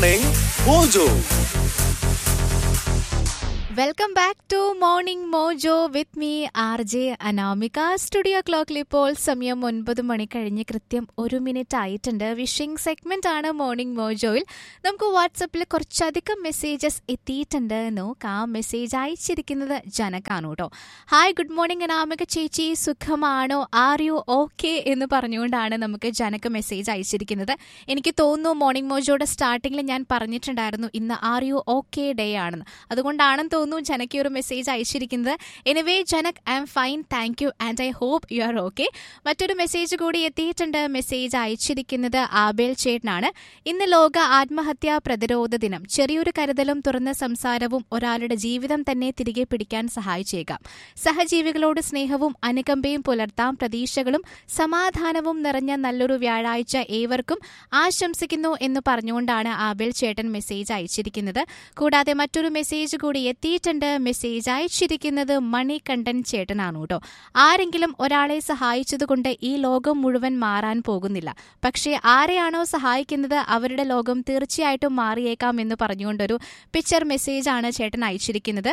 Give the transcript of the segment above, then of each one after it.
Morning Mojo. Welcome back to morning mojo with me R J Anamika. Studio ക്ലോക്കിൽ ഇപ്പോൾ സമയം 9 മണി കഴിഞ്ഞ് കൃത്യം 1 മിനിറ്റ് ആയിട്ടുണ്ട്. വിഷിംഗ് സെഗ്മെന്റ് ആണ് മോർണിംഗ് മോജോയിൽ. നമുക്ക് വാട്സപ്പിൽ കുറച്ചധികം മെസ്സേജസ് എത്തിയിട്ടുണ്ട്. നോക്കാം. മെസ്സേജ് അയച്ചിരിക്കുന്നത് ജനകാണ് കേട്ടോ. ഹായ്, ഗുഡ് മോർണിംഗ് അനാമിക ചേച്ചി, സുഖമാണോ? ആർ യു ഓക്കെ എന്ന് പറഞ്ഞുകൊണ്ടാണ് നമുക്ക് ജനക മെസ്സേജ് അയച്ചിരിക്കുന്നത്. എനിക്ക് തോന്നുന്നു മോർണിംഗ് മോജോയുടെ സ്റ്റാർട്ടിങ്ങിൽ ഞാൻ പറഞ്ഞിട്ടുണ്ടായിരുന്നു ഇന്ന് ആർ യു ഓക്കെ ഡേ ആണെന്ന്. അതുകൊണ്ടാണെന്ന് തോന്നുന്നു ജനക്ക് ഒരു മെസ്സേജ് അയച്ചിരിക്കുന്നത്. Anyway Janak, I am fine, thank you and I hope you are okay. മറ്റൊരു മെസ്സേജ് കൂടി എത്തിയിട്ടുണ്ട്. മെസ്സേജ് അയച്ചിരിക്കുന്നത് ആബേൽ ചേട്ടനാണ്. ഇന്ന് ലോക ആത്മഹത്യാ പ്രതിരോധ ദിനം. ചെറിയൊരു കരുതലും തുറന്ന സംസാരവും ഒരാളുടെ ജീവിതം തന്നെ തിരികെ പിടിക്കാൻ സഹായിച്ചേക്കാം. സഹജീവികളോട് സ്നേഹവും അനുകമ്പയും പുലർത്താം. പ്രതീക്ഷകളും സമാധാനവും നിറഞ്ഞ നല്ലൊരു വ്യാഴാഴ്ച ഏവർക്കും ആശംസിക്കുന്നു എന്ന് പറഞ്ഞുകൊണ്ടാണ് ആബേൽ ചേട്ടൻ മെസ്സേജ് അയച്ചിരിക്കുന്നത്. കൂടാതെ മറ്റൊരു മെസ്സേജ് കൂടി എത്തിയിട്ടുണ്ട്. മെസ്സേജ് അയച്ചിരിക്കുന്നത് മണികണ്ഠൻ ചേട്ടനാണ് കേട്ടോ. ആരെങ്കിലും ഒരാളെ സഹായിച്ചതുകൊണ്ട് ഈ ലോകം മുഴുവൻ മാറാൻ പോകുന്നില്ല. പക്ഷേ ആരെയാണോ സഹായിക്കുന്നത് അവരുടെ ലോകം തീർച്ചയായിട്ടും മാറിയേക്കാം എന്ന് പറഞ്ഞുകൊണ്ടൊരു പിക്ചർ മെസ്സേജാണ് ചേട്ടൻ അയച്ചിരിക്കുന്നത്.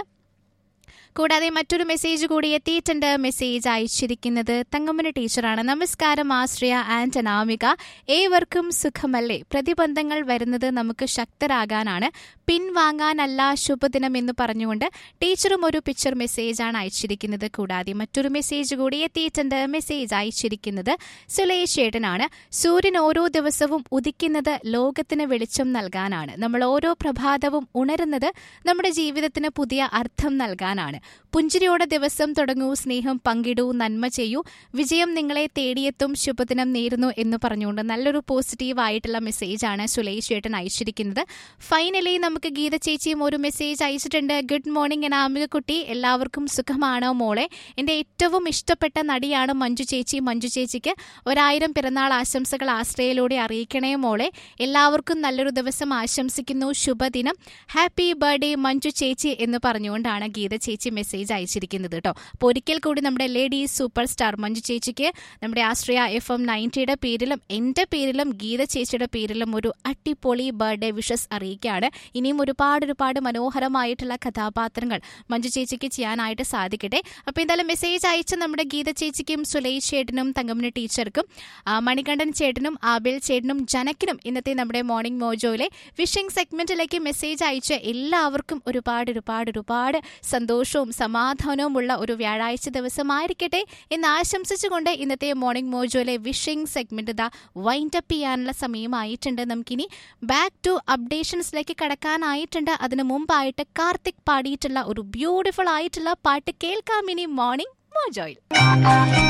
കൂടാതെ മറ്റൊരു മെസ്സേജ് കൂടി എത്തിയിട്ടുണ്ട്. മെസ്സേജ് അയച്ചിരിക്കുന്നത് തങ്കമ്മന ടീച്ചറാണ്. നമസ്കാരം ആശ്രയ ആൻഡ് അനാമിക, ഏവർക്കും സുഖമല്ലേ? പ്രതിബന്ധങ്ങൾ വരുന്നത് നമുക്ക് ശക്തരാകാനാണ്, പിൻവാങ്ങാനല്ല. ശുഭദിനം എന്ന് പറഞ്ഞുകൊണ്ട് ടീച്ചറും ഒരു പിക്ചർ മെസ്സേജാണ് അയച്ചിരിക്കുന്നത്. കൂടാതെ മറ്റൊരു മെസ്സേജ് കൂടി എത്തിയിട്ടുണ്ട്. മെസ്സേജ് അയച്ചിരിക്കുന്നത് സുലേഷ് ചേട്ടനാണ്. സൂര്യൻ ഓരോ ദിവസവും ഉദിക്കുന്നത് ലോകത്തിന് വെളിച്ചം നൽകാനാണ്. നമ്മൾ ഓരോ പ്രഭാതവും ഉണരുന്നത് നമ്മുടെ ജീവിതത്തിന് പുതിയ അർത്ഥം നൽകാനാണ്. പുഞ്ചിരിയോടെ ദിവസം തുടങ്ങൂ, സ്നേഹം പങ്കിടൂ, നന്മ ചെയ്യൂ, വിജയം നിങ്ങളെ തേടിയെത്തും, ശുഭദിനം നേരുന്നു എന്ന് പറഞ്ഞുകൊണ്ട് നല്ലൊരു പോസിറ്റീവ് ആയിട്ടുള്ള മെസ്സേജാണ് സുലേഷ് ചേട്ടൻ അയച്ചിരിക്കുന്നത്. ഫൈനലി നമുക്ക് ഗീത ചേച്ചിയും ഒരു മെസ്സേജ് അയച്ചിട്ടുണ്ട്. ഗുഡ് മോർണിംഗ് അനാമിക കുട്ടി, എല്ലാവർക്കും സുഖമാണോ മോളെ? എൻ്റെ ഏറ്റവും ഇഷ്ടപ്പെട്ട നടിയാണ് മഞ്ജു ചേച്ചി. മഞ്ജു ചേച്ചിക്ക് 1000 പിറന്നാൾ ആശംസകൾ ആശ്രയയിലൂടെ അറിയിക്കണേ മോളെ. എല്ലാവർക്കും നല്ലൊരു ദിവസം ആശംസിക്കുന്നു, ശുഭദിനം, ഹാപ്പി ബർത്ത്ഡേ മഞ്ജു ചേച്ചി എന്ന് പറഞ്ഞുകൊണ്ടാണ് ഗീത ചേച്ചി മെസ്സേജ് അയച്ചിരിക്കുന്നത് കേട്ടോ. അപ്പോൾ ഒരിക്കൽ കൂടി നമ്മുടെ ലേഡീസ് സൂപ്പർ സ്റ്റാർ മഞ്ജു ചേച്ചിക്ക് നമ്മുടെ ആശ്രയ FM 90യുടെ പേരിലും എൻ്റെ പേരിലും ഗീത ചേച്ചിയുടെ പേരിലും ഒരു അടിപൊളി ബർത്ത്ഡേ വിഷസ് അറിയിക്കുകയാണ്. ഇനിയും ഒരുപാട് മനോഹരമായിട്ടുള്ള കഥാപാത്രങ്ങൾ മഞ്ജു ചേച്ചിക്ക് ചെയ്യാനായിട്ട് സാധിക്കട്ടെ. അപ്പോൾ എന്തായാലും മെസ്സേജ് അയച്ച നമ്മുടെ ഗീത ചേച്ചിക്കും സുലേഷ് ചേട്ടനും തങ്കമ്മന ടീച്ചർക്കും മണികണ്ഠൻ ചേട്ടനും ആബേൽ ചേട്ടനും ജനക്കിനും ഇന്നത്തെ നമ്മുടെ മോർണിംഗ് മോജോയിലെ വിഷിംഗ് സെഗ്മെന്റിലേക്ക് മെസ്സേജ് അയച്ച എല്ലാവർക്കും ഒരുപാട് സന്തോഷവും സമാധാനവുമുള്ള ഒരു വ്യാഴാഴ്ച ദിവസമായിരിക്കട്ടെ എന്ന് ആശംസിച്ചുകൊണ്ട് ഇന്നത്തെ മോർണിംഗ് മോജോയിലെ വിഷിംഗ് സെഗ്മെന്റ് ഇതാ വൈൻഡ് അപ്പ് ചെയ്യാനുള്ള സമയമായിട്ടുണ്ട്. നമുക്കിനി ബാക്ക് ടു അപ്ഡേഷൻസിലേക്ക് കടക്കാനായിട്ടുണ്ട്. അതിനു മുമ്പായിട്ട് കാർത്തിക് പാടിയിട്ടുള്ള ഒരു ബ്യൂട്ടിഫുൾ ആയിട്ടുള്ള പാട്ട് കേൾക്കാം ഇനി മോർണിംഗ് മോജോയിൽ.